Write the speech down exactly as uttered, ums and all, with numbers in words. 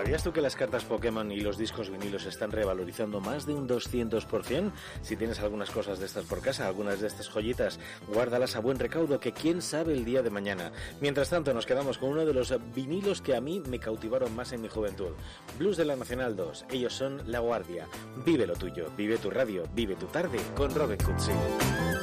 ¿Sabías tú que las cartas Pokémon y los discos vinilos se están revalorizando más de un doscientos por ciento? Si tienes algunas cosas de estas por casa, algunas de estas joyitas, guárdalas a buen recaudo, que quién sabe el día de mañana. Mientras tanto, nos quedamos con uno de los vinilos que a mí me cautivaron más en mi juventud. Blues de la Nacional dos. Ellos son La Guardia. Vive lo tuyo, vive tu radio, vive tu tarde con Robert Cutsi.